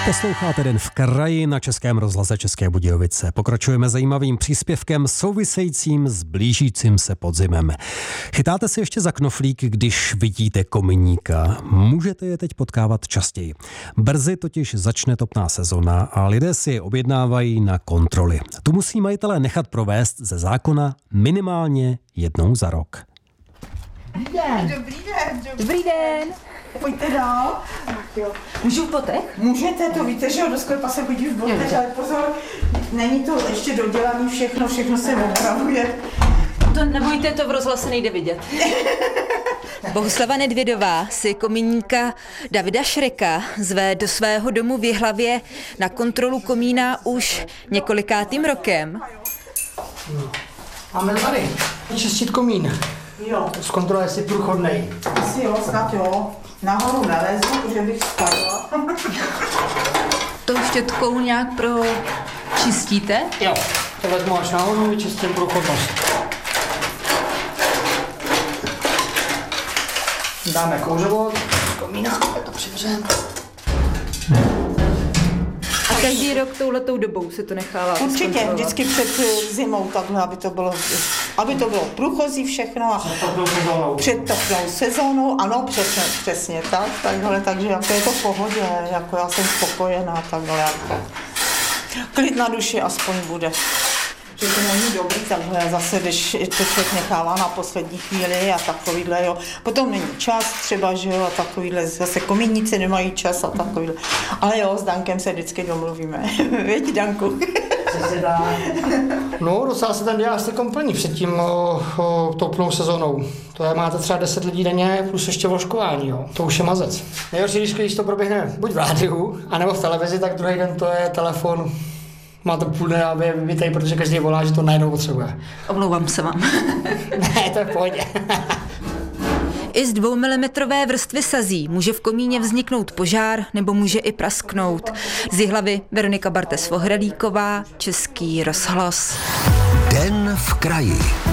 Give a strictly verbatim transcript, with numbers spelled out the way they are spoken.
Posloucháte Den v kraji na Českém rozhlase České Budějovice. Pokračujeme zajímavým příspěvkem souvisejícím s blížícím se podzimem. Chytáte si ještě za knoflík, když vidíte kominíka. Můžete je teď potkávat častěji. Brzy totiž začne topná sezona a lidé si je objednávají na kontroly. Tu musí majitelé nechat provést ze zákona minimálně jednou za rok. Dobrý den. Dobrý den. Dobrý den. Pojďte dál. Můžu v botech? Můžete, to víte, že jo, do sklepa se chodí v botech, ale pozor, není to ještě dodělaný všechno, všechno se opravuje. To nebojte, to v rozhlase nejde vidět. Bohuslava Nedvědová si komíníka Davida Šreka zve do svého domu v Jihlavě na kontrolu komína už několikátým rokem. Máme tady čistit komín. Jo. Zkontroluje, jestli průchodnej. Asi jo, snad jo. Nahoru nelezu, že bych spadla. Tou štětkou nějak pro čistíte? Jo. To vezmu až nahoru, vyčistím průchodnost. Dáme kouřovod z komína, to přivřem. A každý rok touhletou dobou se to nechává Určitě, vždycky před zimou takhle, aby to bylo, aby to bylo průchozí všechno a před topnou sezónou, ano, přesně, přesně tak, takhle, takže jako je to v pohodě, jako já jsem spokojená, takhle, jako klid na duši aspoň bude. Že to není dobrý takhle, zase když to člověk nechává na poslední chvíli a takovýhle, jo. Potom není čas třeba, že jo, a takovýhle, zase komíníci nemají čas a takovýhle. Ale jo, s Dankem se vždycky domluvíme. Věď, Danku. No, docela se ten diář celkom plní před tím o, o topnou sezónou. To je, máte třeba deset lidí denně plus ještě vložkování, jo. To už je mazec. Nejhorší, když, když to proběhne buď v rádiu, anebo v televizi, tak druhý den to je telefon. Máte půl dne a vy vítej, protože každý volá, že to najednou potřebuje. Omlouvám se vám. Ne, to je v pohodě. I z dvoumilimetrové vrstvy sazí může v komíně vzniknout požár nebo může i prasknout. Z Jihlavy Veronika Bartes-Vohrelíková, Český rozhlas. Den v kraji.